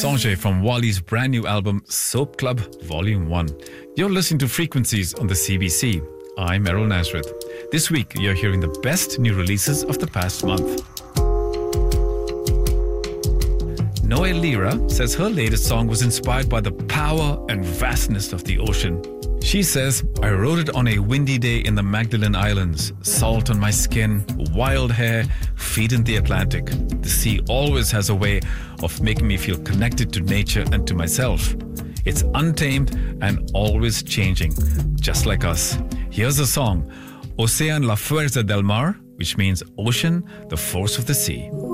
Sanjay from Wali's brand new album Soap Club Volume 1. You're listening to Frequencies on the CBC. I'm Errol Nazareth. This week, you're hearing the best new releases of the past month. Noelle Lira says her latest song was inspired by the power and vastness of the ocean. She says, I wrote it on a windy day in the Magdalene Islands. Salt on my skin, wild hair, feet in the Atlantic. The sea always has a way of making me feel connected to nature and to myself. It's untamed and always changing, just like us. Here's a song, Océan la fuerza del mar, which means ocean, the force of the sea.